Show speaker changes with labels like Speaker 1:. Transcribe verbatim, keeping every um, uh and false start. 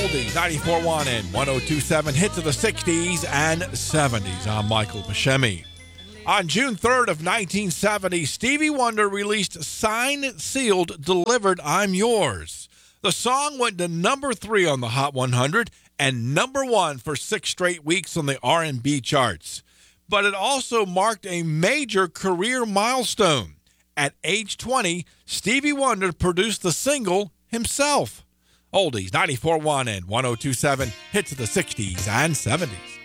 Speaker 1: Oldies, ninety-four point one and one oh two point seven. Hits of the sixties and seventies. I'm Michael Buscemi. On June third of nineteen seventy, Stevie Wonder released Signed, Sealed, Delivered, I'm Yours. The song went to number three on the Hot one hundred and number one for six straight weeks on the R and B charts. But it also marked a major career milestone. At age twenty, Stevie Wonder produced the single himself. Oldies, ninety-four point one and one oh two point seven. Hits of the sixties and seventies.